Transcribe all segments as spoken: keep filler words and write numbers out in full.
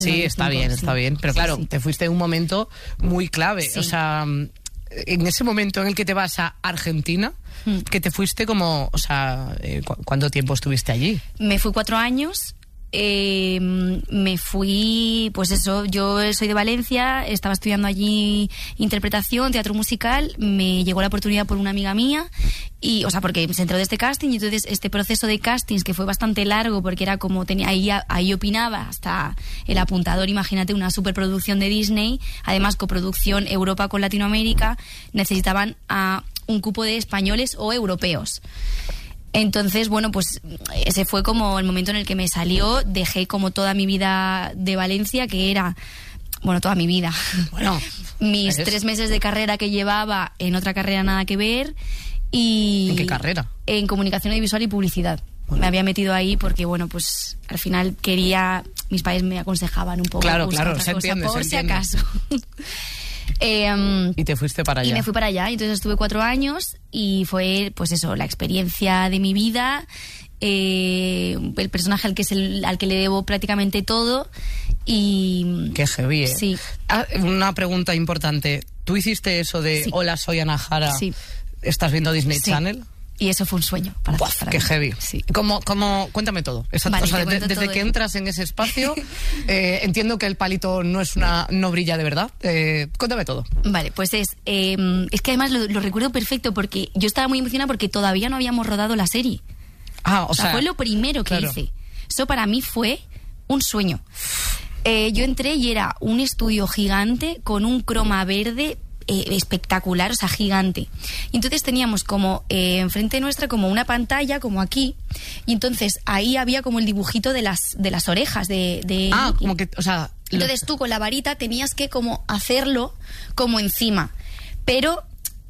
Sí, está bien, está bien. Pero claro, sí, sí. te fuiste en un momento muy clave. Sí. O sea, en ese momento en el que te vas a Argentina, mm. que te fuiste como, o sea, ¿cu- ¿cuánto tiempo estuviste allí? Me fui cuatro años. Eh, me fui, pues eso, yo soy de Valencia, estaba estudiando allí interpretación, teatro musical, me llegó la oportunidad por una amiga mía, y, o sea, porque se enteró de este casting, y entonces este proceso de castings, que fue bastante largo, porque era como, tenía ahí, ahí opinaba hasta el apuntador, imagínate, una superproducción de Disney, además coproducción Europa con Latinoamérica, necesitaban a un cupo de españoles o europeos. Entonces, bueno, pues ese fue como el momento en el que me salió, dejé como toda mi vida de Valencia, que era, bueno, toda mi vida. Bueno, mis eres... tres meses de carrera que llevaba en otra carrera nada que ver. Y ¿En qué carrera? En comunicación audiovisual y publicidad. Bueno. Me había metido ahí porque, bueno, pues al final quería, mis padres me aconsejaban un poco. Claro, buscar claro, otra se cosa, entiende, por se si entiende. acaso. Eh, um, y te fuiste para allá. Y me fui para allá, y entonces estuve cuatro años y fue, pues eso, la experiencia de mi vida, eh, el personaje al que, es el, al que le debo prácticamente todo. Y qué heavy, ¿eh? Sí. Ah, una pregunta importante. ¿Tú hiciste eso de sí. hola, soy Ana Jara? Sí. ¿Estás viendo Disney sí. Channel? Y eso fue un sueño para, Buaf, para qué mí. heavy. Sí. ¿Cómo, cómo, cuéntame todo. Exacto. Vale, o sea, te de, cuento desde todo que el... entras en ese espacio, eh, entiendo que el palito no es una no brilla de verdad. Eh, cuéntame todo. Vale, pues es eh, es que además lo, lo recuerdo perfecto porque yo estaba muy emocionada porque todavía no habíamos rodado la serie. Ah, o, o sea, sea, fue lo primero que claro. hice. Eso para mí fue un sueño. Eh, yo entré y era un estudio gigante con un croma verde eh, espectacular, o sea, gigante. Y entonces teníamos como eh, enfrente nuestra como una pantalla, como aquí, y entonces ahí había como el dibujito de las de las orejas de... de ah, como que, o sea... Entonces tú con la varita tenías que como hacerlo como encima. Pero...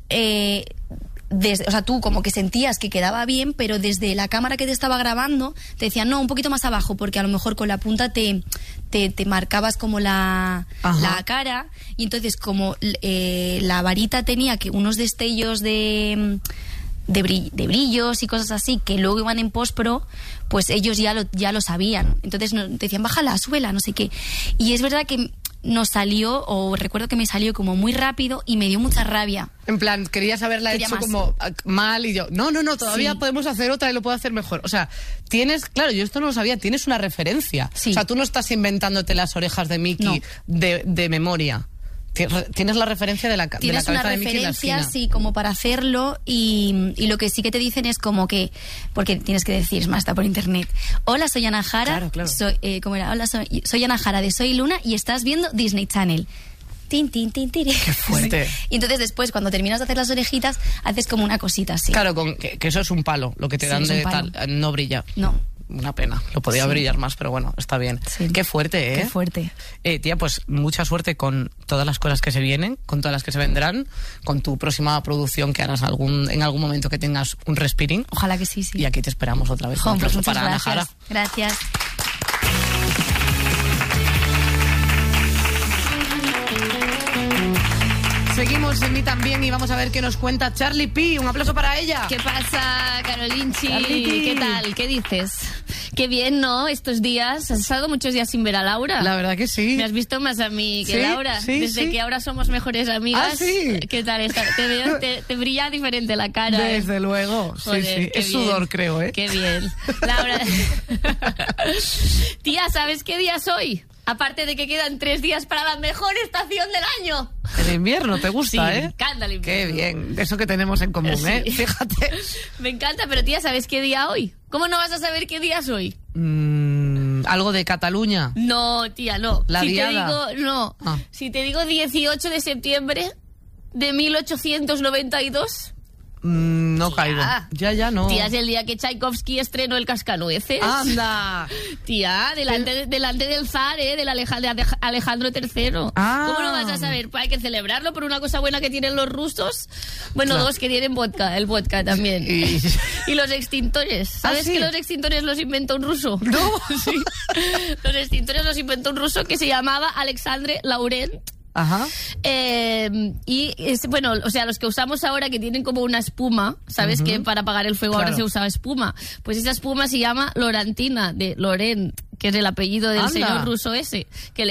Eh, Desde, o sea, tú como que sentías que quedaba bien, pero desde la cámara que te estaba grabando te decían, no, un poquito más abajo, porque a lo mejor con la punta te, te, te marcabas como la, la cara, y entonces como eh, la varita tenía que unos destellos de, de, brill, de brillos y cosas así, que luego iban en post-pro, pues ellos ya lo, ya lo sabían. Entonces no, te decían, bájala, súbela, no sé qué. Y es verdad que nos salió, o recuerdo que me salió como muy rápido y me dio mucha rabia. En plan, querías haberla Quería hecho más. como mal y yo, no, no, no, todavía Sí. podemos hacer otra y lo puedo hacer mejor. O sea, tienes, claro, yo esto no lo sabía, tienes una referencia. Sí. O sea, tú no estás inventándote las orejas de Mickey No. de, de memoria. Tienes la referencia de la, de la Tienes cabeza una de Mickey en la referencia, esquina. sí, como para hacerlo, y, y lo que sí que te dicen es como que, porque tienes que decir, es más, está por internet, hola, soy Ana Jara, Claro, claro. soy, eh, ¿cómo era? Hola, soy, soy Ana Jara de Soy Luna y estás viendo Disney Channel. Tin, tin, tin, tin. Qué fuerte. Y entonces después, cuando terminas de hacer las orejitas, haces como una cosita así. Claro, con, que, que eso es un palo, lo que te Sí, dan es un de palo. tal, no brilla. No. Una pena, lo podía Sí. brillar más, pero bueno, está bien. Sí. Qué fuerte, ¿eh? Qué fuerte. Eh, tía, pues mucha suerte con todas las cosas que se vienen, con todas las que se vendrán, con tu próxima producción que harás algún, en algún momento que tengas un respiring. Ojalá que sí, sí. Y aquí te esperamos otra vez. Jo, Un pues aplauso muchas para Ana gracias. Jara. Gracias. Seguimos en Mí También y vamos a ver qué nos cuenta Charlie P. Un aplauso para ella. ¿Qué pasa, Carolinchi? Charlie. ¿Qué tal? ¿Qué dices? Qué bien, ¿no? Estos días. ¿Has estado muchos días sin ver a Laura? La verdad que sí. Me has visto más a mí que Sí, Laura. sí, Desde sí. que ahora somos mejores amigas. Ah, sí. ¿Qué tal está? Te veo, te, te brilla diferente la cara. ¿eh? Desde luego. Joder, sí, sí. qué Es bien. sudor, creo, ¿eh? Qué bien. Laura. Tía, ¿sabes qué día es hoy? Aparte de que quedan tres días para la mejor estación del año. El invierno, ¿te gusta, Sí, eh? me encanta el invierno. Qué bien. Eso que tenemos en común, Sí. ¿eh? Fíjate. Me encanta, pero tía, ¿sabes qué día hoy? ¿Cómo no vas a saber qué día es hoy? Mm, algo de Cataluña. No, tía, no. La si diada. te digo, no. Ah. Si te digo dieciocho de septiembre de mil ochocientos noventa y dos. Mm, no Tía. caigo. Ya, ya no. Tía, es el día que Tchaikovsky estrenó el Cascanueces. ¡Anda! Tía, delante, de- delante del zar, ¿eh? Del Aleja- de Aleja- Alejandro tercero. Ah. ¿Cómo no vas a saber? Pues hay que celebrarlo por una cosa buena que tienen los rusos. Bueno, Claro. dos que tienen vodka, el vodka también. Y- Y los extintores. ¿Sabes ¿Ah, sí? que los extintores los inventó un ruso? No. Sí. Los extintores los inventó un ruso que se llamaba Alexandre Laurent. Ajá. Eh, y es, bueno, o sea, los que usamos ahora que tienen como una espuma, ¿sabes? Ujú. Que para apagar el fuego Claro. ahora se usaba espuma. Pues esa espuma se llama Lorantina, de Laurent, que es el apellido del Anda. señor ruso ese, que le